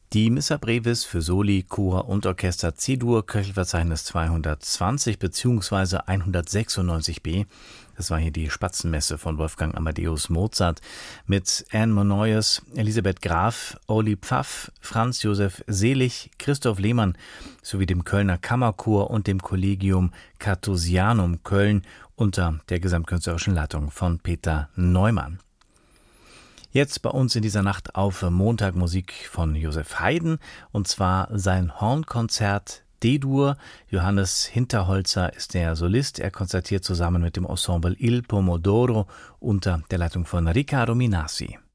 Die Missa Brevis für Soli, Chor und Orchester C-Dur, Köchelverzeichnis 220 bzw. 196b. Das war hier die Spatzenmesse von Wolfgang Amadeus Mozart mit Anne Monoyes, Elisabeth Graf, Oli Pfaff, Franz Josef Selig, Christoph Lehmann sowie dem Kölner Kammerchor und dem Collegium Carthusianum Köln unter der gesamtkünstlerischen Leitung von Peter Neumann. Jetzt bei uns in dieser Nacht auf Montag Musik von Josef Haydn, und zwar sein Hornkonzert D-Dur. Johannes Hinterholzer ist der Solist. Er konzertiert zusammen mit dem Ensemble Il Pomodoro unter der Leitung von Riccardo Minassi.